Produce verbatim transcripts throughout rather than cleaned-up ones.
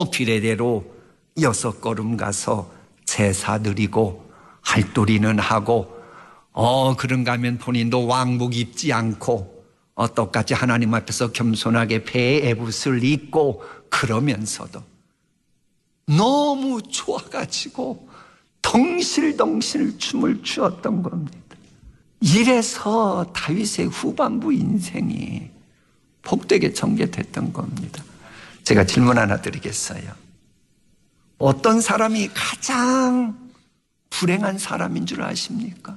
비례대로 여섯 걸음 가서 제사 드리고 할도리는 하고 어 그런가 하면 본인도 왕복 입지 않고 어, 똑같이 하나님 앞에서 겸손하게 배의 에봇을 입고 그러면서도 너무 좋아가지고 덩실덩실 춤을 추었던 겁니다. 이래서 다윗의 후반부 인생이 복되게 전개됐던 겁니다. 제가 질문 하나 드리겠어요. 어떤 사람이 가장 불행한 사람인 줄 아십니까?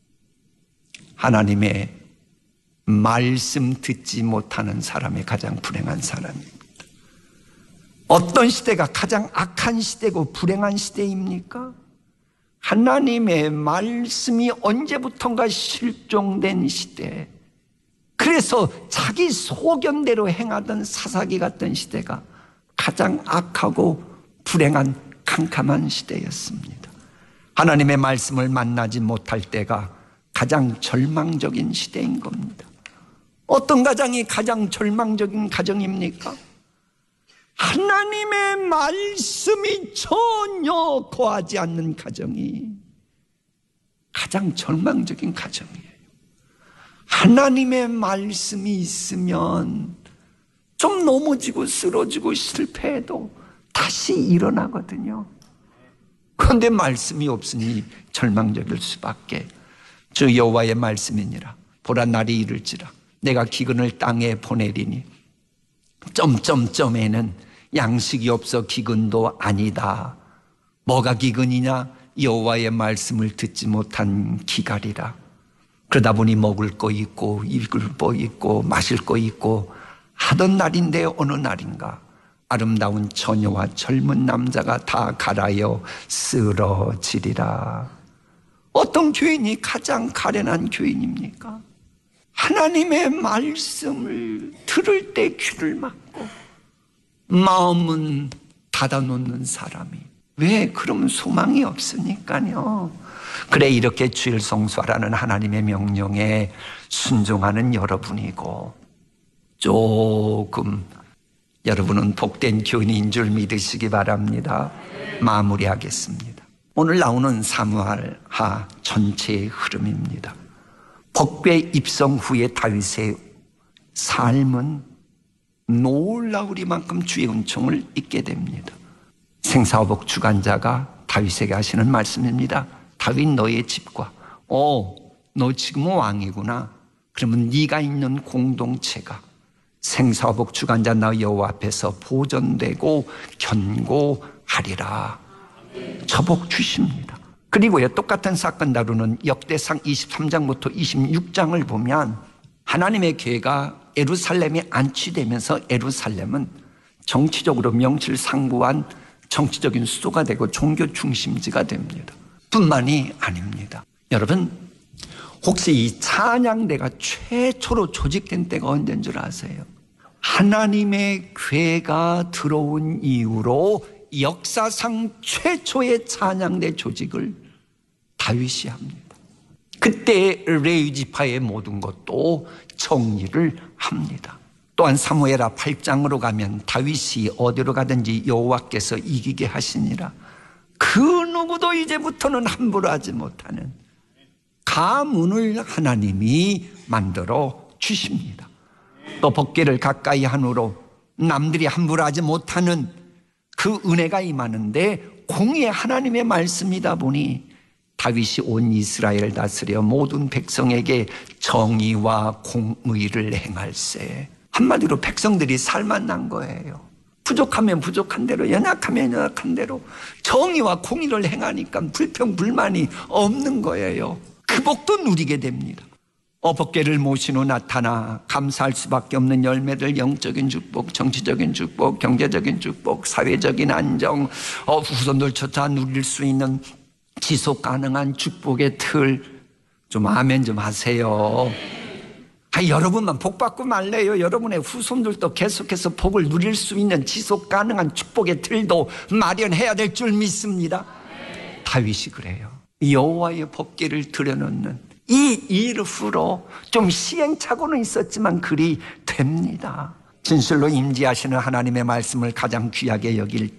하나님의 말씀 듣지 못하는 사람이 가장 불행한 사람입니다. 어떤 시대가 가장 악한 시대고 불행한 시대입니까? 하나님의 말씀이 언제부턴가 실종된 시대, 그래서 자기 소견대로 행하던 사사기 같은 시대가 가장 악하고 불행한 캄캄한 시대였습니다. 하나님의 말씀을 만나지 못할 때가 가장 절망적인 시대인 겁니다. 어떤 가정이 가장 절망적인 가정입니까? 하나님의 말씀이 전혀 거하지 않는 가정이 가장 절망적인 가정이에요. 하나님의 말씀이 있으면 좀 넘어지고 쓰러지고 실패해도 다시 일어나거든요. 그런데 말씀이 없으니 절망적일 수밖에. 주 여호와의 말씀이니라. 보라 날이 이를지라 내가 기근을 땅에 보내리니 점점점에는 양식이 없어 기근도 아니다. 뭐가 기근이냐? 여호와의 말씀을 듣지 못한 기갈이라. 그러다 보니 먹을 거 있고 입을 거 있고 마실 거 있고 하던 날인데 어느 날인가 아름다운 처녀와 젊은 남자가 다 갈아여 쓰러지리라. 어떤 교인이 가장 가련한 교인입니까? 하나님의 말씀을 들을 때 귀를 막고 마음은 닫아놓는 사람이. 왜? 그러면 소망이 없으니까요. 그래, 이렇게 주일 성수하라는 하나님의 명령에 순종하는 여러분이고 조금 여러분은 복된 교인인 줄 믿으시기 바랍니다. 마무리하겠습니다. 오늘 나오는 사무엘하 전체의 흐름입니다. 법궤 입성 후에 다윗의 삶은 놀라우리만큼 주의 은총을 잊게 됩니다. 생사화복 주관자가 다윗에게 하시는 말씀입니다. 다윗 너의 집과 어, 너 지금은 왕이구나. 그러면 네가 있는 공동체가 생사화복 주관자 나 여호와 앞에서 보존되고 견고하리라. 저복 주십니다. 그리고요, 똑같은 사건 다루는 역대상 이십삼 장부터 이십육 장을 보면 하나님의 계획가 예루살렘에 안치되면서 예루살렘은 정치적으로 명실상부한 정치적인 수도가 되고 종교 중심지가 됩니다. 뿐만이 아닙니다. 여러분, 혹시 이 찬양대가 최초로 조직된 때가 언제인 줄 아세요? 하나님의 괴가 들어온 이후로 역사상 최초의 찬양대 조직을 다윗이 합니다. 그때 레위 지파의 모든 것도 정리를 합니다. 또한 사무엘하 팔 장으로 가면 다윗이 어디로 가든지 여호와께서 이기게 하시니라. 그 누구도 이제부터는 함부로 하지 못하는 가문을 하나님이 만들어 주십니다. 또 법궤를 가까이 한으로 남들이 함부로 하지 못하는 그 은혜가 임하는데 공의의 하나님의 말씀이다 보니 다윗이 온 이스라엘을 다스려 모든 백성에게 정의와 공의를 행할세. 한마디로 백성들이 살만 난 거예요. 부족하면 부족한 대로, 연약하면 연약한 대로 정의와 공의를 행하니까 불평 불만이 없는 거예요. 그 복도 누리게 됩니다. 어, 법궤를 모신 후 나타나 감사할 수밖에 없는 열매들, 영적인 축복, 정치적인 축복, 경제적인 축복, 사회적인 안정, 어, 후손들조차 누릴 수 있는 지속 가능한 축복의 틀. 좀 아멘 좀 하세요. 아, 여러분만 복 받고 말래요. 여러분의 후손들도 계속해서 복을 누릴 수 있는 지속 가능한 축복의 틀도 마련해야 될 줄 믿습니다. 다윗이 그래요. 여호와의 법궤를 들여놓는 이 일 후로 좀 시행착오는 있었지만 그리 됩니다. 진실로 임재하시는 하나님의 말씀을 가장 귀하게 여길